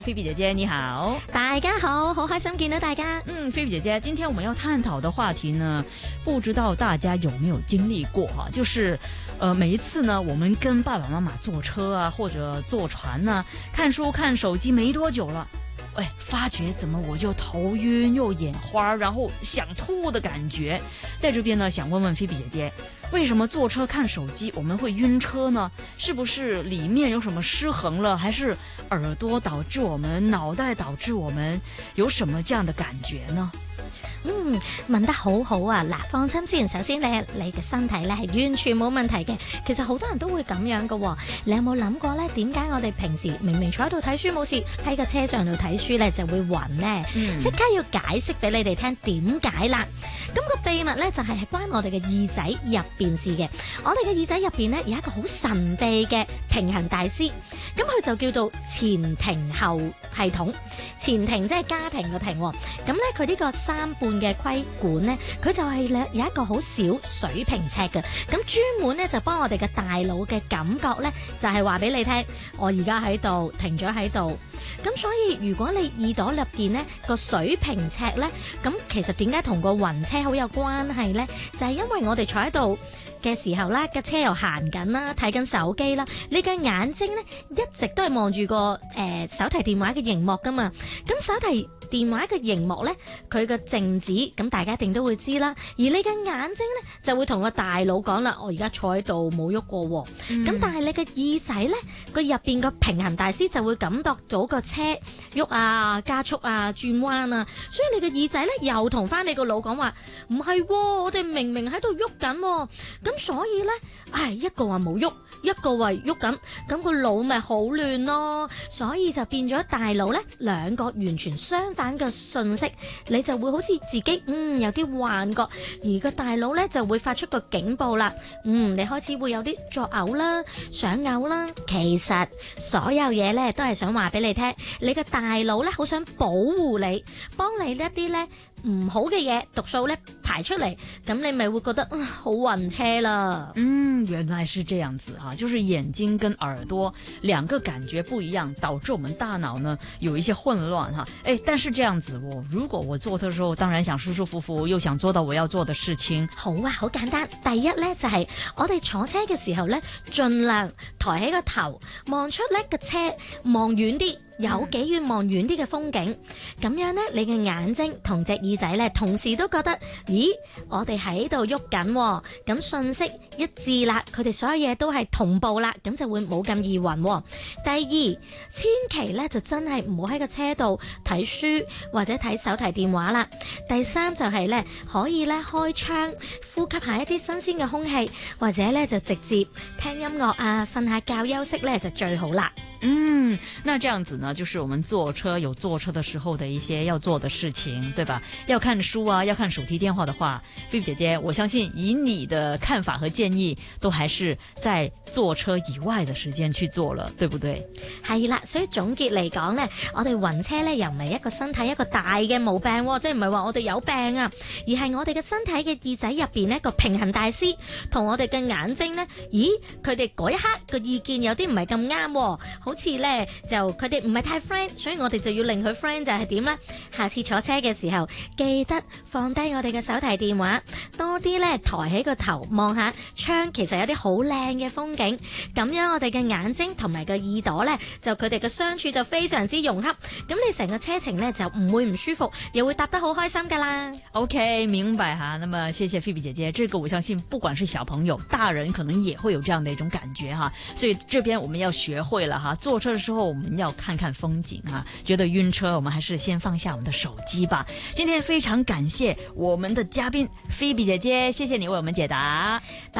菲比姐姐你好， 大家好，好開心見到大家。 菲比姐姐，今天我們要探討的話題呢，不知道大家有沒有經歷過哈？就是每一次呢，我們跟爸爸媽媽坐車啊，或者坐船啊，看書看手機沒多久了，發覺怎麼我就頭暈又眼花，然後想吐的感覺。在這邊呢，想問問菲比姐姐，為什麼坐車看手機我們會暈車呢？是不是裡面有什麼失衡了，還是耳朵導致我們，腦袋導致我們有什麼這樣的感覺呢？ 問得好好啊！嗱，放心先，首先你嘅身體咧係完全冇問題嘅。其實好多人都會咁樣嘅喎。你有冇諗過咧？點解我哋平時明明坐喺度睇書冇事，喺個車上度睇書咧就會暈呢？即刻要解釋俾你哋聽點解啦！咁個秘密咧就係關我哋嘅耳仔入邊事嘅。我哋嘅耳仔入邊咧有一個好神秘嘅平衡大師，咁佢就叫做前庭後系統。前庭即係家庭個庭，咁咧佢呢個三半嘅規管咧，佢就係有一個好小水平尺嘅，咁專門咧就幫我哋嘅大腦嘅感覺咧，就係話俾你聽，我而家喺度停咗喺度。咁所以如果你耳朵入邊咧個水平尺咧，咁其實點解同個暈車好有關係咧？就係因為我哋坐喺度嘅時候啦，架車又行緊啦，睇緊手機啦，你嘅眼睛咧一直都係望住個手提電話嘅熒幕噶嘛，咁手提電話嘅熒幕咧，佢嘅靜止，咁大家一定都會知啦。而你嘅眼睛咧就會同個大腦講啦，我而家坐喺度冇喐過喎。咁但係你嘅耳仔咧，佢入邊個平衡大師就會感覺到個車喐啊、加速啊、轉彎啊，所以你嘅耳仔咧又同翻你個腦講話，唔係喎，我哋明明喺度喐緊喎。咁所以咧，一個話冇喐，一個話喐緊，咁個腦咪好亂咯。所以就變咗大腦咧兩個完全相反嘅信息，你就會好似自己有啲幻覺，而個大腦咧就會發出個警報啦。你開始會有啲作嘔啦、想嘔啦。其實所有嘢咧都係想話俾你聽，你嘅大腦咧好想保護你，幫你一啲咧唔好嘅嘢毒素咧排出嚟，咁你咪會覺得好暈車啦。 原來是這樣子哈，就是眼睛跟耳朵兩個感覺不一樣，導致我們大腦呢有一些混亂哈。但是這樣子如果我坐車的時候，當然想舒舒服服，又想做到我要做的事情。 好啊，好簡單。第一呢，就係我哋坐車嘅時候呢，盡量抬起個頭，望出呢個車，望遠啲。有幾遠望遠啲嘅風景，咁樣呢，你嘅眼睛同隻耳仔呢，同時都覺得，咦，我哋喺度喐緊，咁信息一致啦，佢哋所有嘢都係同步啦，咁就會冇咁易暈。第二，千祈呢就真係唔好喺個車度睇書或者睇手提電話啦。第三就係呢，可以呢開窗，呼吸下一啲新鮮嘅空氣，或者呢就直接聽音樂啊，瞓下覺休息呢就最好啦。 那這樣子呢，就是我們坐車有坐車的時候的一些要做的事情，對吧？要看書啊，要看手提電話的話，菲比姐姐，我相信以你的看法和建議，都還是在坐車以外的時間去做了，對不對？ 係啦，所以總結嚟講呢，我哋暈車呢又唔係一個身體一個大嘅毛病，即係唔係話我哋有病啊，而係我哋嘅身體嘅耳仔入邊呢個平衡大師同我哋嘅眼睛呢，咦，佢哋嗰一刻個意見有啲唔係咁啱，好似呢，就佢哋唔係太 friend， 所以我哋就要令佢 friend， 就係點呢？下次坐車嘅時候記得放低我哋嘅手提電話，多啲呢抬起個頭望下窗，其實有啲好靚嘅風景，咁樣我哋嘅眼睛同埋個耳朵呢，就佢哋嘅相處就非常之融洽，咁你成個車程呢，就唔會唔舒服，又會搭得好開心噶啦。 OK， 明白哈。那麼謝謝菲比姐姐，這個我相信不管是小朋友大人可能也會有這樣的一種感覺哈，所以這邊我們要學會了哈，坐車的時候我們要看看風景哈，覺得暈車我們還是先放下我們的手機吧。今天非常感謝我們的嘉賓菲比姐姐，謝謝你為我們解答。